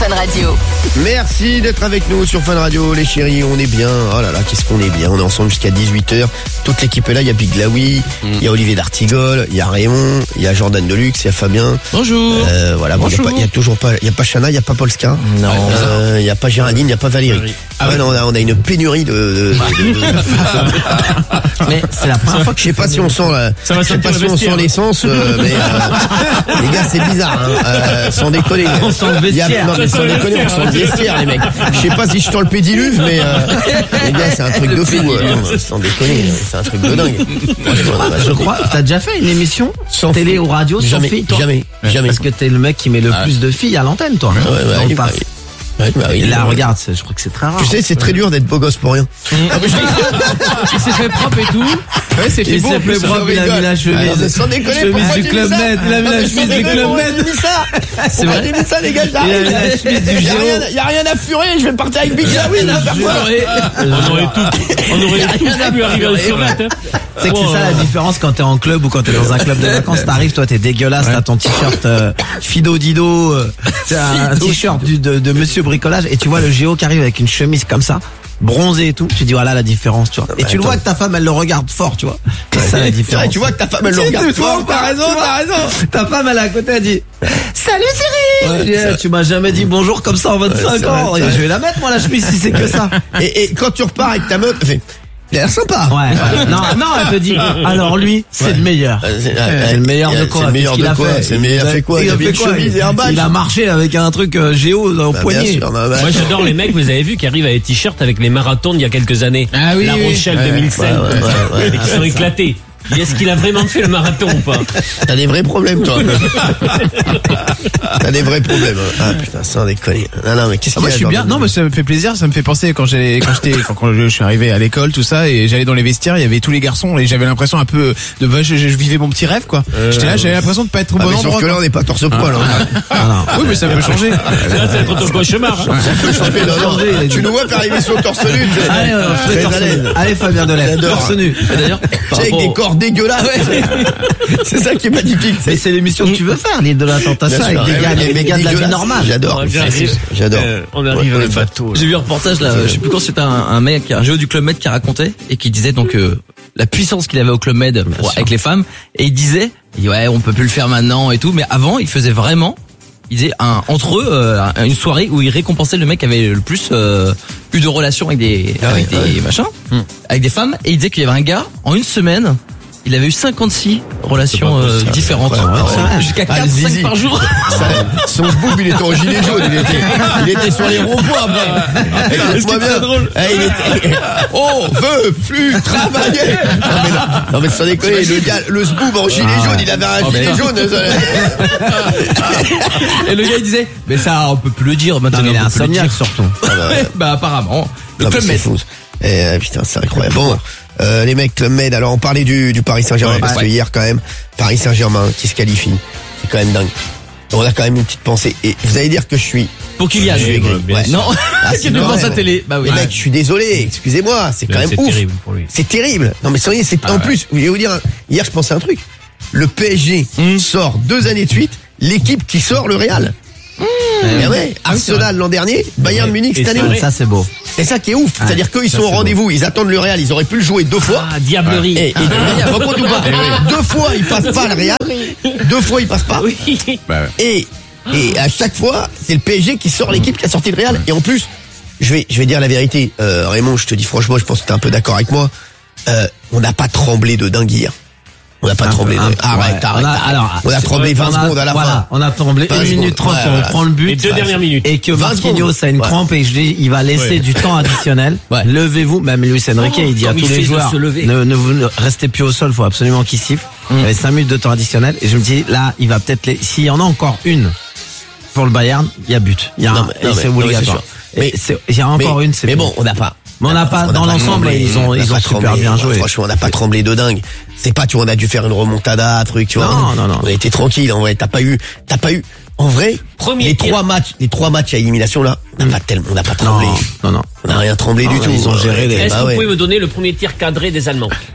Fun Radio. Merci d'être avec nous sur Fun Radio, les chéris, on est bien. Oh là là, qu'est-ce qu'on est bien. On est ensemble jusqu'à 18h. Toute l'équipe est là, il y a Biglaoui, il y a Olivier d'Artigol, il y a Raymond, il y a Jordan Deluxe, il y a Fabien. Bonjour. Voilà, bon, il y a toujours pas, il y a pas Chana, il y a pas Polska. Non. Il y a pas Géraldine, il y a pas Valérie. Ah ouais, non, on a une pénurie de Mais c'est la première fois que je sais pas si on sent Ça va je sais pas si on sent l'essence, mais les gars, c'est bizarre, hein. Sans déconner. On sent le vestiaire. Non, mais sans déconner, on sent le vestiaire, les mecs. Je sais pas si je sens le pédiluve, mais les gars, c'est un truc de fou. Sans déconner, c'est un truc de dingue. Je crois, t'as déjà fait une émission Sans télé ou radio sans Jamais, filles, toi? jamais. Parce que t'es le mec qui met le plus de filles à l'antenne, toi. Dans le pass. Et là, regarde, je crois que c'est très rare. Tu sais, c'est très dur d'être beau gosse pour rien. Il s'est fait propre et tout. Ouais, c'est fait Il beau. s'est fait propre, il a mis la chemise. Sans déconner, Chemise pourquoi du tu Club dis ça? Med, il a mis la chemise du Club Med. C'est vrai. J'ai mis ça, les gars, Il a mis la chemise du Géo. y a rien à furer, je vais partir avec Big Laoui, On aurait tous pu arriver sur la tête. C'est que c'est ça la différence quand t'es en club ou quand t'es dans un club de vacances. T'arrives, toi, t'es dégueulasse, t'as ton t-shirt Fido Dido, t'as un t-shirt de Monsieur Bricolage, et tu vois le Géo qui arrive avec une chemise comme ça, bronzé et tout. Tu dis voilà la différence, tu vois. Et tu le vois que ta femme elle le regarde fort, tu vois. C'est ça la différence. Tu vois que ta femme elle le regarde fort. T'as raison. Ta femme elle est à côté, elle dit salut Cyril. Je dis, tu m'as jamais dit bonjour comme ça en 25 ans. Je vais la mettre moi la chemise si c'est que ça. Et quand tu repars avec ta meuf, il a l'air sympa. Ouais. Non, elle te dit. Alors lui, c'est le meilleur. C'est le meilleur de quoi? C'est le meilleur de quoi? C'est le meilleur fait quoi? Il a fait une chemise et un badge. Il a marché avec un truc Géo au poignet. Moi j'adore les mecs, vous avez vu, qui arrivent avec des t-shirts avec les marathons d'il y a quelques années. Ah oui, La Rochelle 2007. Et qui sont éclatés. Est-ce qu'il a vraiment fait le marathon ou pas? T'as des vrais problèmes, toi. T'as des vrais problèmes. Ah putain, sans déconner. Non, mais qu'est-ce qu'il y a? Moi je suis bien. Non, mais ça me fait plaisir. Ça me fait penser quand je suis arrivé à l'école, tout ça, et j'allais dans les vestiaires, il y avait tous les garçons, et j'avais l'impression un peu je vivais mon petit rêve, quoi. J'étais là, j'avais l'impression de pas être au bon endroit. Sauf que là, on n'est pas torse-poil. Oui, mais ça peut changer. Là c'est contre le cauchemar. Tu nous vois faire l'émission torse nu. Allez Fabien Deleuze, torse nu. D'ailleurs, avec des corps dégueulasses. C'est ça qui est magnifique. Mais c'est l'émission que tu veux faire, l'île de la tentation, avec des gars de la vie normale. J'adore. On arrive le bateau. J'ai vu un reportage là, je sais plus quand, c'était un mec, un Géo du Club Med qui racontait et qui disait donc la puissance qu'il avait au Club Med avec les femmes, et il disait ouais, on peut plus le faire maintenant et tout, mais avant il faisait vraiment, il disait entre eux une soirée où il récompensait le mec qui avait le plus eu de relations avec des machins, avec des femmes, et il disait qu'il y avait un gars en une semaine, il avait eu 56 relations différentes. Jusqu'à 4-5 par jour. Son boob, il était en gilet jaune. Il était sur les ronds-points. Écoute-moi bien. Drôle. On veut plus travailler. Non mais sans déconner, le gars, le zboob en gilet jaune, il avait un gilet jaune. Et le gars il disait mais ça on peut plus le dire maintenant. Il est insomniaque surtout. Bah apparemment. Le Club Med. Putain, c'est incroyable. Bon. Les mecs Club Med, alors on parlait du Paris Saint-Germain, parce que hier quand même, Paris Saint-Germain qui se qualifie, c'est quand même dingue. On a quand même une petite pensée, et vous allez dire que je suis pour Kylian. Non, c'est devant sa télé. Bah oui. Les mecs, je suis désolé, excusez-moi, c'est quand même ouf. Terrible pour lui. C'est terrible. Non mais sérieux, en plus, je vais vous dire, hier je pensais à un truc. Le PSG sort 2 années de suite l'équipe qui sort le Real. Mais ouais, Arsenal l'an dernier, Bayern Munich cette année. Ça c'est beau. C'est ça qui est ouf. C'est-à-dire qu'eux ils sont au rendez-vous, ils attendent le Real, ils auraient pu le jouer 2 fois. Ah, diablerie. Et 2 fois ils passent pas le Real, 2 fois ils passent pas. Et à chaque fois, c'est le PSG qui sort l'équipe qui a sorti le Real. Et en plus, je vais dire la vérité, Raymond, je te dis franchement, je pense que t'es un peu d'accord avec moi. On n'a pas tremblé de dingue hier. On n'a pas tremblé. Arrête. On a tremblé 20 secondes à la fin. On a tremblé 1 minute 30 quand on prend le but. Les 2 dernières minutes. Et que Marquinhos a une crampe, et je dis, il va laisser du temps additionnel. Levez-vous. Même Luis Enrique, il dit à tous les joueurs, ne restez plus au sol, faut absolument qu'il siffle. Il y avait 5 minutes de temps additionnel. Et je me dis, là, il va peut-être s'il y en a encore une pour le Bayern, il y a but. C'est obligatoire. Mais il y a encore une, c'est. Mais bon, on n'a pas. Mais on n'a pas, dans l'ensemble, ils ont super bien joué. Franchement, on n'a pas tremblé de dingue. C'est pas, tu vois, on a dû faire une remontada, truc, tu vois. Non. On a été tranquille, en vrai. T'as pas eu, en vrai, les 3 matchs à élimination, là, on n'a pas tremblé. Non. On n'a rien tremblé du tout. Ils ont géré Est-ce que vous pouvez me donner le premier tir cadré des Allemands?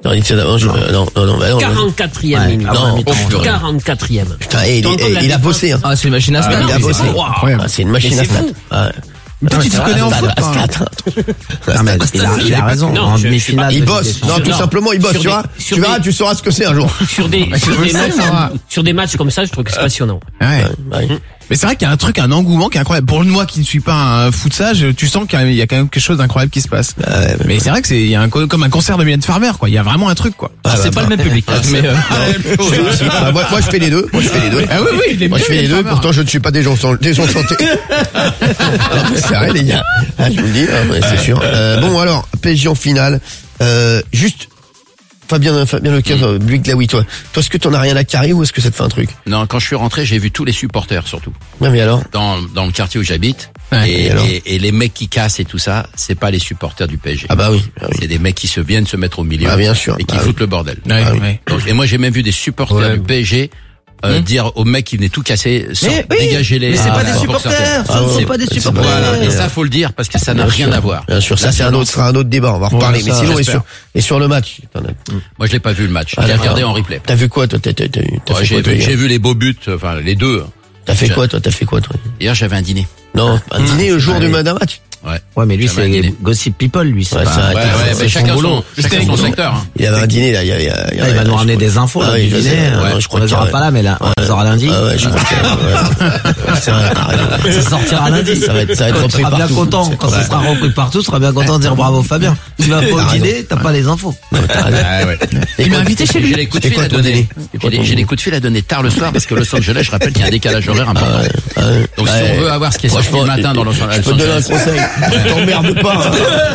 Non, non, 44e minute. Non, 44e. Putain, il a bossé, hein. Ah, c'est une machine à stats. Il a bossé. C'est une machine à stats. Toi, tu te connais en foot, il a raison. En demi-finale. Il bosse. Non, tout simplement, il bosse. Tu vois, tu verras, tu sauras ce que c'est un jour. Sur des matchs comme ça, je trouve que c'est passionnant. Ouais. Mais c'est vrai qu'il y a un engouement qui est incroyable. Pour moi qui ne suis pas un foot sage, tu sens qu'il y a quand même quelque chose d'incroyable qui se passe. Mais c'est vrai que il y a comme un concert de Mylène Farmer, quoi. Il y a vraiment un truc, quoi. C'est pas le même public. Mais moi, je fais les deux. Ah oui, moi, je fais les deux. Pourtant, je ne suis pas des gens santé. C'est vrai, les gars. Je vous le dis, c'est sûr. Bon, alors, PSG en finale. Juste, Fabien Leclerc, Louis Glaoui, toi, est-ce que t'en as rien à carrer ou est-ce que ça te fait un truc? Non, quand je suis rentré, j'ai vu tous les supporters, surtout. Non, mais alors? Dans le quartier où j'habite. Ouais, et les mecs qui cassent et tout ça, c'est pas les supporters du PSG. Ah bah oui. C'est des mecs qui viennent se mettre au milieu. Ah, bien sûr. Et qui foutent le bordel. Ouais. Donc, et moi, j'ai même vu des supporters du PSG dire aux mecs qui venaient tout casser, dégagez-les. Mais c'est pas des supporters. Ce sont pas des supporters. Voilà. Et ça, faut le dire parce que ça n'a rien à voir. Bien sûr, ça sera un autre débat. On va reparler. Mais sinon, et sur le match. Moi, je l'ai pas vu le match. J'ai regardé en replay. T'as vu quoi, toi? J'ai vu les beaux buts, enfin, les deux. T'as fait quoi, toi? Hier, j'avais un dîner. Non, un dîner le jour du match. Ouais, mais lui, c'est Gossip People, lui. C'est mais chacun son secteur. Hein. Il avait un dîner, là. Il va nous ramener des infos, là, du dîner. Je crois qu'on les aura pas là, mais là, on les aura lundi. Ouais, je crois que, c'est vrai. Ça sortira lundi. Ça va être repris tu seras bien partout. content. Quand ça sera repris partout, tu seras bien content de dire bravo Fabien. Tu vas pas au dîner, t'as pas les infos. Il m'a invité chez lui. J'ai les coups de fil à donner. J'ai les coups de fil à donner tard le soir parce que Los Angeles, je rappelle qu'il y a un décalage horaire important. Donc si on veut avoir ce qui est sorti le matin dans Los Angeles. Je peux te donner un conseil. T'emmerdes pas.